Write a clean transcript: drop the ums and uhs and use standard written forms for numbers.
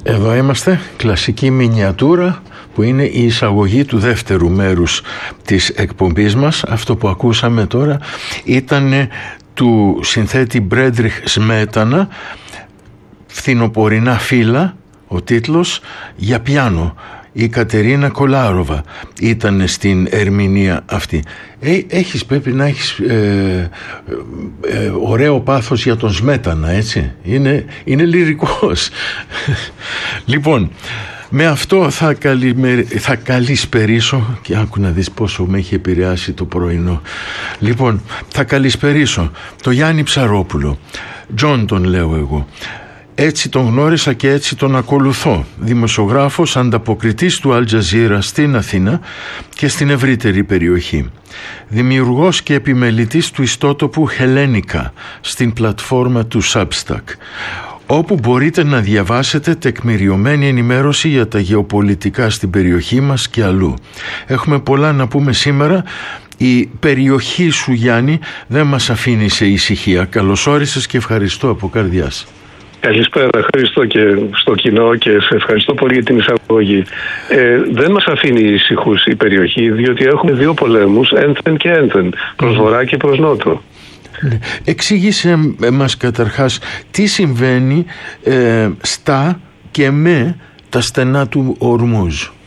Εδώ είμαστε, κλασική μινιατούρα που είναι η εισαγωγή του δεύτερου μέρους της εκπομπής μας. Αυτό που ακούσαμε τώρα ήταν του συνθέτη Μπρέντριχ Σμέτανα, «Φθινοπορεινά φύλλα», ο τίτλος, για πιάνο. Η Κατερίνα Κολάροβα ήταν στην ερμηνεία αυτή. Πρέπει να έχεις ωραίο πάθος για τον Σμέτανα, έτσι. Είναι λυρικός. Λοιπόν, με αυτό θα καλησπερίσω, και άκου να δεις πόσο με έχει επηρεάσει το πρωινό. Λοιπόν, θα καλησπερίσω το Γιάννη Ψαρόπουλο. Τζον τον λέω εγώ. Έτσι τον γνώρισα και έτσι τον ακολουθώ. Δημοσιογράφος, ανταποκριτής του Al Jazeera στην Αθήνα και στην ευρύτερη περιοχή. Δημιουργός και επιμελητής του ιστότοπου Hellenica στην πλατφόρμα του Substack, όπου μπορείτε να διαβάσετε τεκμηριωμένη ενημέρωση για τα γεωπολιτικά στην περιοχή μας και αλλού. Έχουμε πολλά να πούμε σήμερα. Η περιοχή σου, Γιάννη, δεν μας αφήνει σε ησυχία. Καλώς όρισες και ευχαριστώ από καρδιάς. Καλησπέρα, ευχαριστώ και στο κοινό και σε ευχαριστώ πολύ για την εισαγωγή. Δεν μας αφήνει ησυχούς η περιοχή, διότι έχουμε δύο πολέμους, ένθεν και ένθεν, προς βορρά και προς νότο. Εξήγησε μας καταρχάς τι συμβαίνει στα και με τα στενά του Ορμούζ.